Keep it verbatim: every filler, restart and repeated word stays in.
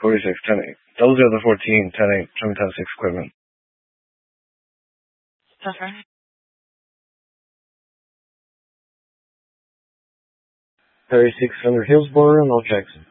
forty-six, ten eight. Double zero the fourteen, ten eight. Show me ten six equipment. That's right. thirty-six under Hillsborough, North Jackson.